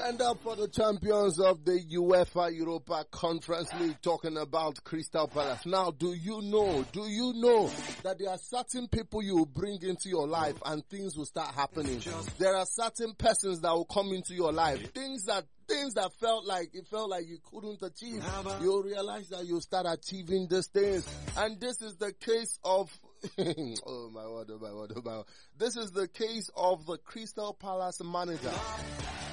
And for the champions of the UEFA Europa Conference League, talking about Crystal Palace. Now, do you know that there are certain people you will bring into your life and things will start happening? There are certain persons that will come into your life. Things that felt like you couldn't achieve. You'll realize that you start achieving these things. And this is the case of oh my word. This is the case of the Crystal Palace manager.